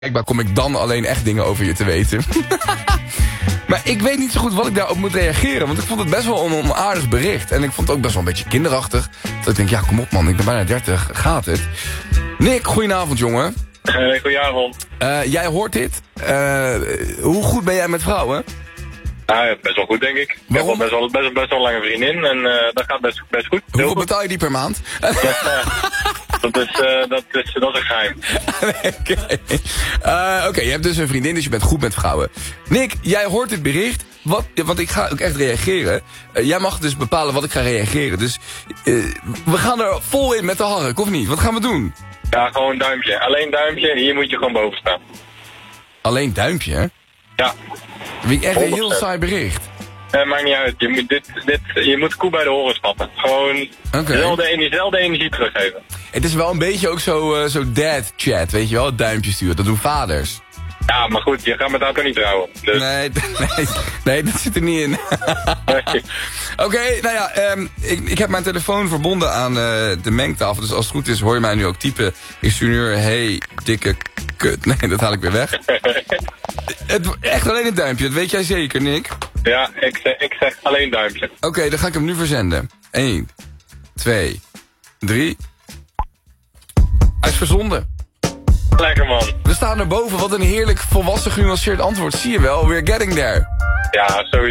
Blijkbaar kom ik dan alleen echt dingen over je te weten. Maar ik weet niet zo goed wat ik daarop moet reageren. Want ik vond het best wel een onaardig bericht. En ik vond het ook best wel een beetje kinderachtig. Dat ik denk, ja kom op man, ik ben bijna 30, gaat het? Nick, goedenavond jongen. Goedenavond. Jij hoort dit. Hoe goed ben jij met vrouwen? Ja, best wel goed denk ik. Waarom? Ik heb wel best wel een lange vriendin en dat gaat best goed. Hoeveel betaal je die per maand? Dat is een geheim. Oké, je hebt dus een vriendin, dus je bent goed met vrouwen. Nick, jij hoort dit bericht, want ik ga ook echt reageren. Jij mag dus bepalen wat ik ga reageren. Dus we gaan er vol in met de hark, of niet? Wat gaan we doen? Ja, gewoon duimpje. Alleen duimpje, hier moet je gewoon boven staan. Alleen duimpje, hè? Ja. Vind ik echt een heel saai bericht. Maakt niet uit. Je moet koe bij de horen stappen. Gewoon dezelfde energie teruggeven. Het is wel een beetje ook zo dad chat, weet je wel? Duimpje sturen, dat doen vaders. Ja, maar goed, je gaat met haar toch niet trouwen. Dus. Nee, dat zit er niet in. Nee. Oké, nou ja, ik heb mijn telefoon verbonden aan de mengtafel. Dus als het goed is, hoor je mij nu ook typen. Ik stuur nu, hey, dikke kut. Nee, dat haal ik weer weg. Echt alleen een duimpje, dat weet jij zeker, Nick? Ja, ik zeg alleen duimpje. Oké, dan ga ik hem nu verzenden. 1, 2, 3. Hij is verzonden. Lekker man. We staan erboven, wat een heerlijk volwassen genuanceerd antwoord. Zie je wel, we're getting there. Ja, sowieso.